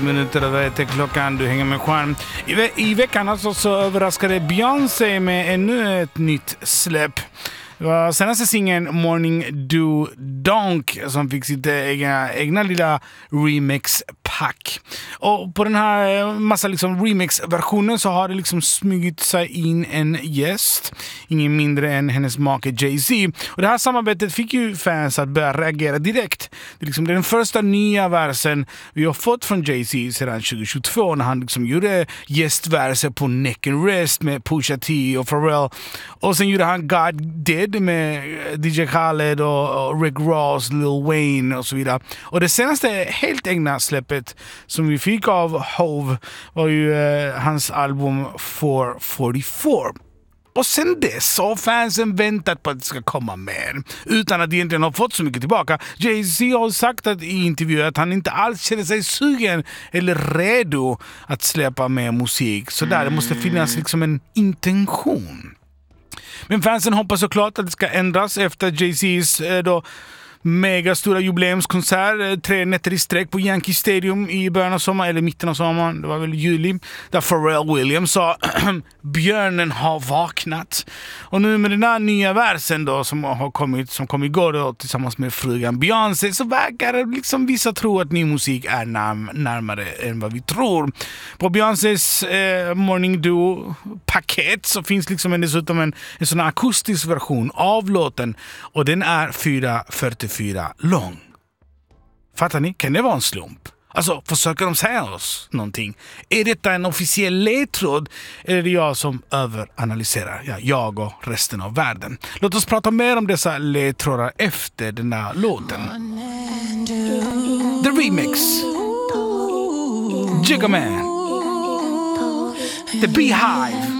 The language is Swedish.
Minuter över ett klockan, du hänger med skärm. I veckan alltså så överraskade Beyoncé med ännu ett nytt släpp. Det var senaste singeln Morning Dew Donk som fick sitt egna lilla remix-pack. Och på den här massa liksom remix-versionen så har det liksom smugit sig in en gäst. Ingen mindre än hennes make Jay-Z. Och det här samarbetet fick ju fans att börja reagera direkt. Det är liksom den första nya versen vi har fått från Jay-Z sedan 2022 när han liksom gjorde gästverser på Neck and Rest med Pusha T och Pharrell. Och sen gjorde han God Did med DJ Khaled och Rick Ross, Lil Wayne och så vidare. Och det senaste helt egna släppet som vi fick av Hove var ju hans album 444. Och sen dess har fansen väntat på att det ska komma mer utan att egentligen ha fått så mycket tillbaka. Jay-Z har sagt att i intervjuer att han inte alls känner sig sugen eller redo att släppa mer musik. Så där det måste finnas liksom en intention. Men fansen hoppas såklart att det ska ändras efter Jay-Z's då mega stora jubileumskonsert 3 nätter i sträck på Yankee Stadium i början av sommaren eller mitten av sommaren, det var väl juli, där Pharrell Williams sa björnen har vaknat. Och nu med den här nya versen då som kom igår då, tillsammans med frugan Beyoncé, så verkar liksom vissa tro att ny musik är närmare än vad vi tror. På Beyoncés Morning Dew paket så finns liksom dessutom en sån här akustisk version av låten och den är 4:44 lång. Fattar ni? Kan det vara en slump? Alltså, försöker de säga oss någonting? Är detta en officiell ledtråd? Eller är det jag som överanalyserar? Ja, jag och resten av världen. Låt oss prata mer om dessa ledtrådar efter den här låten. The Remix. Jigga Man. The Beehive.